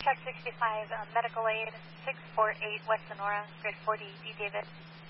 Truck 65, medical aid, 648 West Sonora, grid 40, D. David.